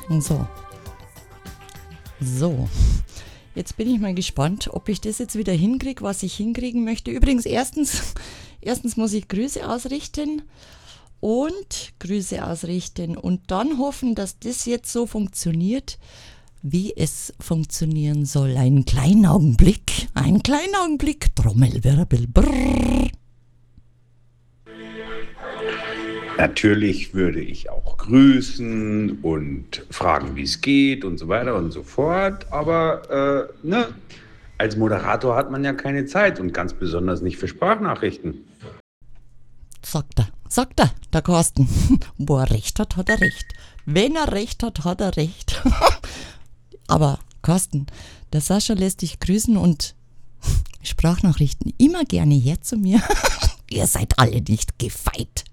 So. So. Jetzt bin ich mal gespannt, ob ich das jetzt wieder hinkriege, was ich hinkriegen möchte. Übrigens, erstens muss ich Grüße ausrichten und dann hoffen, dass das jetzt so funktioniert, wie es funktionieren soll. Einen kleinen Augenblick, Trommelwirbel, brrr. Natürlich würde ich auch grüßen und fragen, wie es geht und so weiter und so fort. Aber als Moderator hat man ja keine Zeit und ganz besonders nicht für Sprachnachrichten. Sagt er, der Carsten. Wo er recht hat, hat er recht. Wenn er recht hat, hat er recht. Aber Carsten, der Sascha lässt dich grüßen und Sprachnachrichten immer gerne her zu mir. Ihr seid alle nicht gefeit.